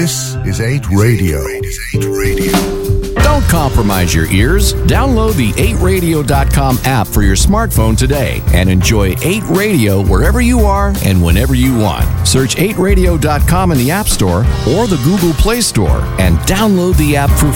This is 8 Radio. Don't compromise your ears. Download the 8radio.com app for your smartphone today and enjoy 8 Radio wherever you are and whenever you want. Search 8radio.com in the App Store or the Google Play Store and download the app for